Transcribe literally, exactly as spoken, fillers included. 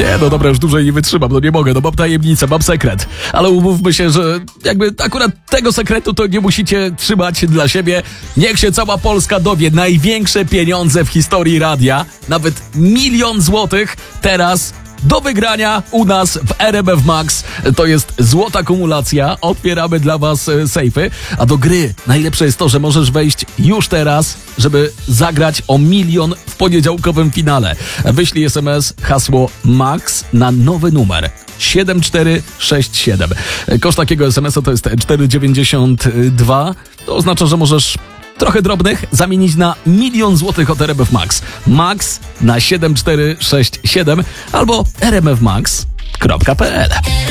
Nie, no dobra, już dłużej nie wytrzymam, no nie mogę, no mam tajemnicę, mam sekret. Ale umówmy się, że jakby akurat tego sekretu to nie musicie trzymać dla siebie. Niech się cała Polska dowie. Największe pieniądze w historii radia, nawet milion złotych teraz do wygrania u nas w R M F Max. To jest złota kumulacja. Otwieramy dla was e, sejfy. A do gry najlepsze jest to, że możesz wejść już teraz, żeby zagrać o milion w poniedziałkowym finale. Wyślij es em es hasło MAX na nowy numer siedem cztery sześć siedem. Koszt takiego es em es a to jest cztery dziewięćdziesiąt dwa. To oznacza, że możesz trochę drobnych zamienić na milion złotych od R M F Max. Max na siedem cztery sześć siedem albo r m f max kropka p l.